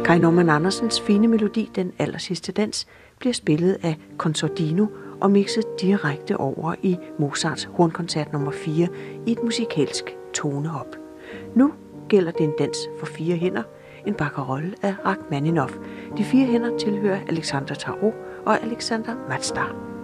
Kai Normann Andersens fine melodi, Den allersidste dans, bliver spillet af Concertino og mixet direkte over i Mozarts hornkoncert nummer 4 i et musikalsk tonehop. Nu gælder det en dans for 4 hænder, en barcarolle af Rachmaninov. De 4 hænder tilhører Alexander Tarot og Alexander Mazda.